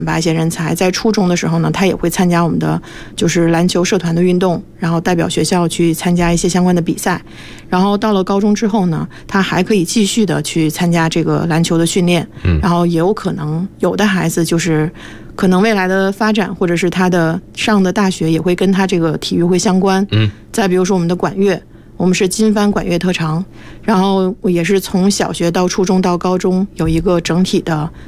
拔一些人才。在初中的时候呢，他也会参加我们的就是篮球社团的运动，然后代表学校去参加一些相关的比赛。然后到了高中之后呢，他还可以继续的去参加这个篮球的训练。然后也有可能有的孩子就是可能未来的发展或者是他的上的大学也会跟他这个体育会相关。再比如说我们的管乐，我们是金帆管乐特长，然后也是从小学到初中到高中有一个整体的